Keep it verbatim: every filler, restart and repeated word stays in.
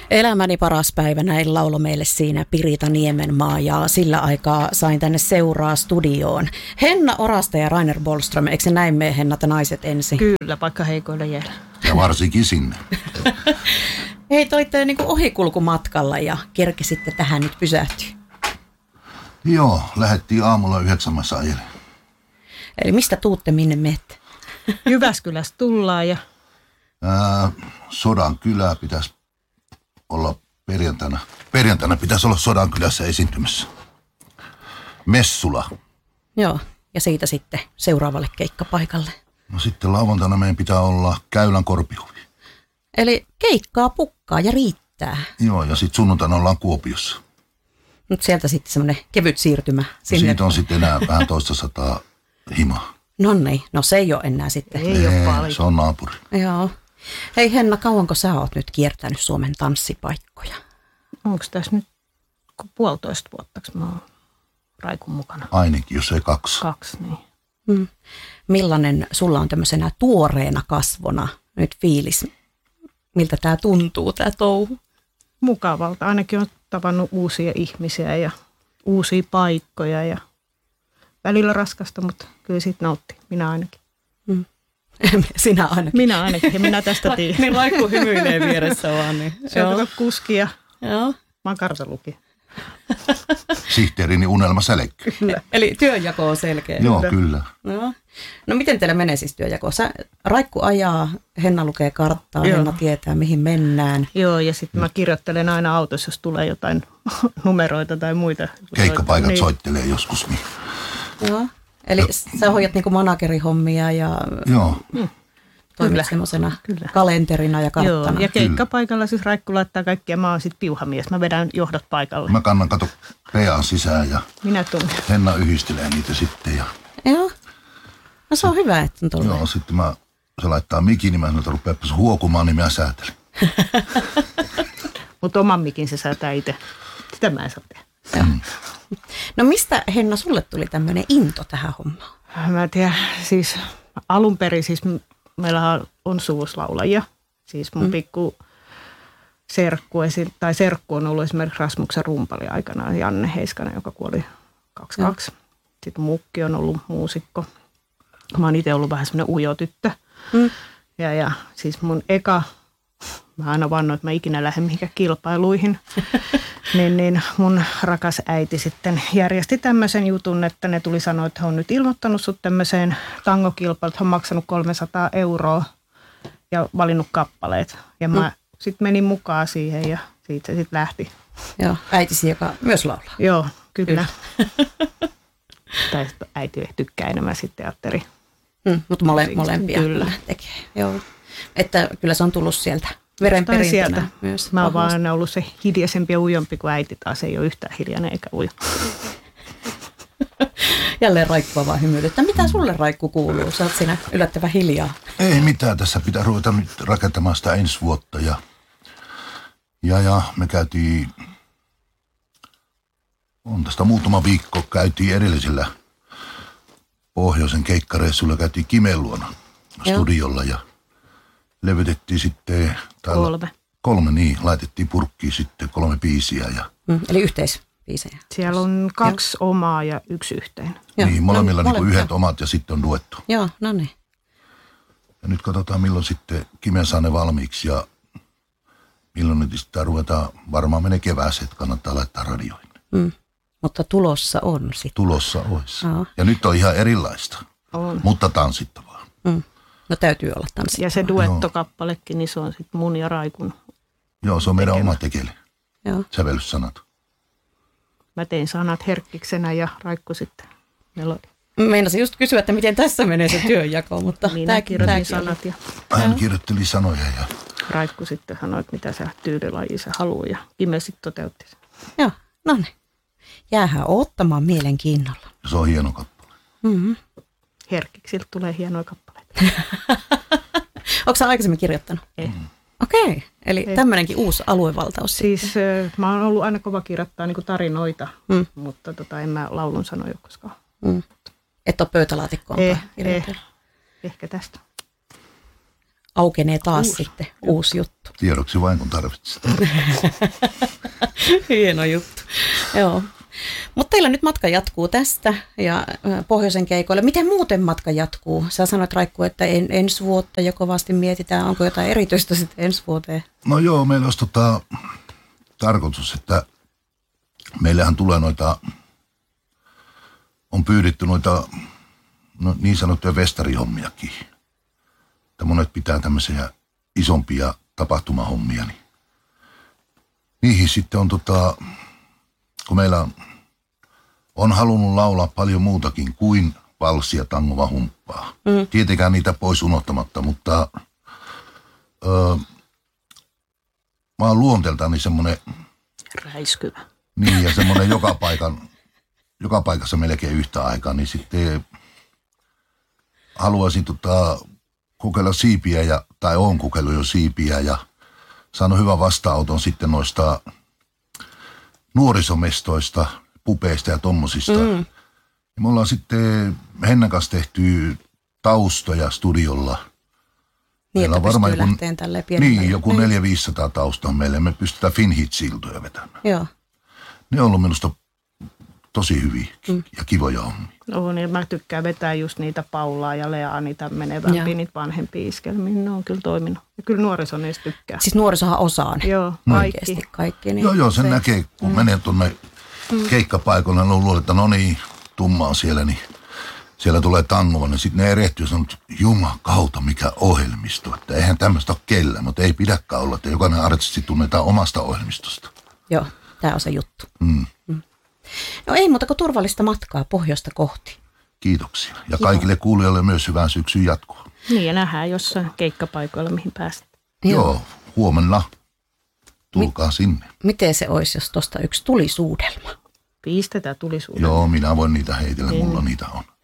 Elämäni paras päivä, näin lauloi meille siinä Pirita Niemenmaa ja sillä aikaa sain tänne seuraa studioon. Henna Orasta ja Rainer Bollström, eikö se näin mene Henna, että naiset ensin? Kyllä, vaikka heikoille jäällä. Ja varsinkin sinne. Hei, te olitte niin kuin ohikulkumatkalla ja kerkesitte tähän nyt pysähtyä. Joo, lähdettiin aamulla yhdeksän maissa ajelemaan. Eli mistä tuutte, minne menette? Jyväskylästä tullaan ja... Ää, Sodan kylää pitäisi olla perjantaina. Perjantaina pitäisi olla Sodan kylässä esiintymässä. Messula. Joo, ja siitä sitten seuraavalle keikkapaikalle. No sitten lauantaina meidän pitää olla Käylän Korpihuvi. Eli keikkaa pukkaa ja riittää. Joo, ja sitten sunnuntaina ollaan Kuopiossa. Nyt sieltä sitten semmoinen kevyt siirtymä sinne. Siitä on sitten enää vähän toista sataa himaa. No niin, no se ei ole enää sitten. Ei ole paljon. Se on naapuri. Joo. Hei Henna, kauanko sä oot nyt kiertänyt Suomen tanssipaikkoja? Onko tässä nyt puolitoista vuotta, mä oon Raikun mukana? Ainakin, jos ei kaksi. Kaksi, niin. Hmm. Millainen sulla on tämmöisenä tuoreena kasvona nyt fiilis? Miltä tää tuntuu, tää touhu? Mukavalta. Ainakin on tavannut uusia ihmisiä ja uusia paikkoja ja välillä raskasta, mutta kyllä siitä nauttii. Minä ainakin. Hmm. Sinä ainakin. Minä ainakin ja minä tästä tiedän. Niin Raikku hymyilee vieressä vaan. Niin. Se on kato kuski ja Joo. mä oon kartaluki. Sihteerini unelma sälekky. Kyllä. Eli työnjako on selkeä. Joo, kyllä. No. no miten teillä menee siis työnjako? Sä, Raikku ajaa, Henna lukee karttaa, Joo. Henna tietää mihin mennään. Joo, ja sitten mä kirjoittelen aina autossa, jos tulee jotain numeroita tai muita. Keikkapaikat niin. soittelee joskus. Niin. Joo. Eli sä hoidat niinku managerihommia ja Joo. toimit semmoisena kalenterina ja karttana. Joo, ja keikkapaikalla siis Raikku laittaa kaikkia, mä oon sitten piuhamies. Mä vedän johdot paikalle. Mä kannan kato pean sisään ja Minä tunnen. Henna yhdistelee niitä sitten. Ja, Joo. No se on hyvä, että on tullut. joo, sitten mä, se laittaa mikin, niin mä sanoin, että rupeapas huokumaan, niin mä säätelin. Mutta oman mikin se säätää itse. Sitä mä en saa tehdä. Mm. No mistä Henna sulle tuli tämmöinen into tähän hommaan? Mä en tiedä, siis alun perin siis meillä on suvuslaulajia. Siis mun mm. pikku serkku, tai serkku on ollut esimerkiksi Rasmuksen rumpali aikanaan, Janne Heiskanen, joka kuoli kaksikymmentäkaksi. Mm. Sitten mukki on ollut muusikko. Mä oon itse ollut vähän semmoinen ujo tyttö. Mm. Ja, ja siis mun eka, mä aina vannoin, että mä ikinä lähden mihinkään kilpailuihin. niin, niin mun rakas äiti sitten järjesti tämmöisen jutun, että ne tuli sanoa, että he on nyt ilmoittanut sut tämmöiseen tangokilpailuun, että he on maksanut kolmesataa euroa ja valinnut kappaleet. Ja mä mm. sitten menin mukaan siihen ja siitä se sitten lähti. Joo, äitisi, joka myös laulaa. Joo, kyllä. Tai äiti tykkää enemmän sitten teatteri. Mm, mutta mole, molempia kyllä tekee. Joo. Että kyllä se on tullut sieltä verenperintönä myös. Mä oon vaan ollut se hiljaisempi ja ujompi kuin äiti taas. Ei ole yhtään hiljainen eikä ujo. Jälleen Raikkua vaan hymyilyttää. Mitä sulle Raikku kuuluu? Sä oot siinä yllättävän hiljaa. Ei mitään, tässä pitää ruveta nyt rakentamaan sitä ensi vuotta. Ja, ja, ja me käytiin, on tästä muutama viikko, käytiin edellisellä pohjoisen keikkareissulla, käytiin Kimen luona studiolla ja levytettiin sitten... Täällä, kolme. Kolme, niin. Laitettiin purkkiin sitten kolme biisiä. Ja, mm, eli yhteisbiisejä. Siellä on kaksi Joo. omaa ja yksi yhteinen. Joo. Niin, molemmilla no, niin yhdet omat ja sitten on duettu. Joo, no niin. Ja nyt katsotaan, milloin sitten Kimen saa ne valmiiksi ja milloin nyt sitä ruvetaan, varmaan menee kevääseen, että kannattaa laittaa radioihin. Mm. Mutta tulossa on sitten. Tulossa olisi. Joo. Ja nyt on ihan erilaista, on. mutta tanssittavaa. Mm. No täytyy olla tanssittavaa. Ja se duettokappalekin, niin se on sitten mun ja Raikun. Joo, se on meidän tekevä. Oma tekele. Joo. Sävellyssanat. Mä tein sanat herkkiksenä ja Raikku sitten melodi. Meinasin just kysyä, että miten tässä menee se työnjako, mutta niin tämä kirjoitin sanat. Ja... Hän kirjoitteli sanoja ja... Raikku sitten sanoi, että mitä sä tyylilaji sä haluaa ja Kime sitten toteutti sen. Joo, no niin. Jäähän odottamaan mielenkiinnolla. Se on hieno kappale. Mm-hmm. Herkkiksiltä tulee hienoja kappaleita. Onko sä aikaisemmin kirjoittanut? Ei. Okei, okay. Eli Ei. tämmöinenkin uusi aluevaltaus. Siis äh, mä oon ollut aina kova kirjoittaa niin kuin tarinoita, mm. mutta tota, en mä laulun sanoja koskaan. Mm. Et ole pöytälaatikkoon eh, eh. Ehkä tästä. aukenee taas uusi sitten juttu. uusi juttu. Tiedoksi vain, kun tarvitset. Hieno juttu, joo. Mutta teillä nyt matka jatkuu tästä ja pohjoisen keikoille. Miten muuten matka jatkuu? Sä sanoit, Raikku, että en, ensi vuotta jo kovasti mietitään. Onko jotain erityistä sitten ensi vuoteen? No joo, meillä olisi tota, tarkoitus, että meillähän tulee noita, on pyydetty noita no, niin sanottuja vestarihommiakin. Että monet pitää tämmöisiä isompia tapahtumahommia. Niin niihin sitten on tota, kun meillä on, on halunnut laulaa paljon muutakin kuin valssia, tangova, humppaa. Mm. Tietenkään niitä pois unohtamatta, mutta öö, mä oon luonteeltani semmoinen räiskyvä. Niin, ja semmoinen joka paikan, joka paikassa melkein yhtä aikaa, niin sitten haluaisin tota, kokeilla siipiä, ja, tai oon kokeillut jo siipiä, ja saanut hyvän vastaanoton sitten noista nuorisomestoista, pupeista ja tommosista. Mm. Ja me ollaan sitten Hennan kanssa tehty taustoja studiolla. Niin, että pystyy joku, lähteen tälleen pienemmälle. Niin, joku neljä viisisataa taustaa meille. Me pystytään Finhit-siltoja vetämään. Joo. Ne on ollut minusta tosi hyviä mm. ja kivoja hommia. No niin, mä tykkään vetää just niitä Paulaa ja Leaa, niitä menevämpiä, niitä vanhempia iskelmiä. Ne on kyllä toiminut. Ja kyllä nuoriso niistä tykkää. Siis nuorisohan osaa ne. Joo, kaikki. Oikeasti kaikki. Niin joo, joo, sen se, näkee, kun mm. menee tuonne mm. keikkapaikoille, niin luulee, että no niin, tummaa siellä, niin siellä tulee tangova, niin sitten ne erehtyy ja sanoo, että jumakauta, mikä ohjelmisto. Että eihän tämmöistä ole kellään, mutta ei pidäkään olla, että jokainen artisti tunnetaan omasta ohjelmistosta. Joo, tämä on se juttu. Mm. Mm. No ei muuta kuin turvallista matkaa pohjoista kohti. Kiitoksia. Ja Kiva. Kaikille kuulijoille myös hyvää syksyn jatkoa. Niin, ja nähdään jossain keikkapaikoilla, mihin päästään. Joo, Joo huomenna. Tulkaa Mi- sinne. Miten se olisi, jos tuosta yksi tulisuudelma? Pistetään tulisuudelma. Joo, minä voin niitä heitellä, niin. Mulla niitä on.